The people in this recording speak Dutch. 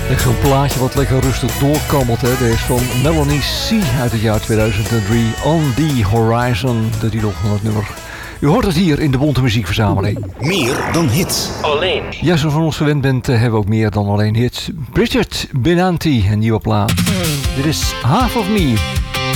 Echt zo'n plaatje wat lekker rustig doorkabbelt. Hè. Deze is van Melanie C. uit het jaar 2003. On the Horizon, de titel van het nummer. U hoort het hier in de Bonte Muziekverzameling. Meer dan hits. Alleen. Ja, zoals van ons gewend bent, hebben we ook meer dan alleen hits. Bridget Benanti, een nieuwe plaat. Dit is Half of Me.